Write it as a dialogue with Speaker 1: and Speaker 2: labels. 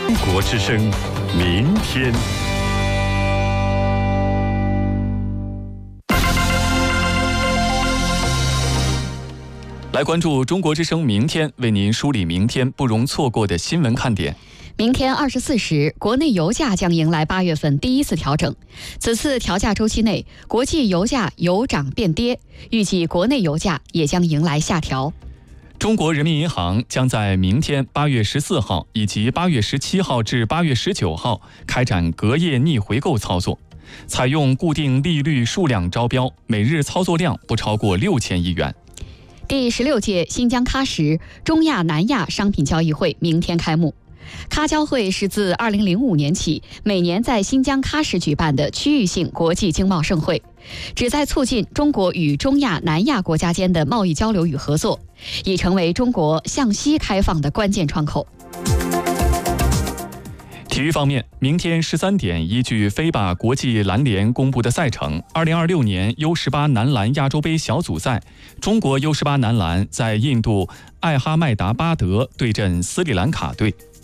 Speaker 1: 国之声，明天。来关注中国之声明天，为您梳理明天不容错过的新闻看点。
Speaker 2: 明天24时，国内油价将迎来8月份第一次调整。此次调价周期内，国际油价有涨变跌，预计国内油价也将迎来下调。
Speaker 1: 中国人民银行将在明天8月14号以及8月17号至8月19号开展隔夜逆回购操作，采用固定利率数量招标，每日操作量不超过6000亿元。
Speaker 2: 第16届新疆喀什中亚南亚商品交易会明天开幕。喀交会是自2005年起每年在新疆喀什举办的区域性国际经贸盛会，旨在促进中国与中亚南亚国家间的贸易交流与合作，已成为中国向西开放的关键窗口。
Speaker 1: 体育方面，明天13点，依据飞靶国际篮联公布的赛程，2026年 U18 男篮亚洲杯小组赛，中国 U18 男篮在印度艾哈迈达巴德对阵斯里兰卡队。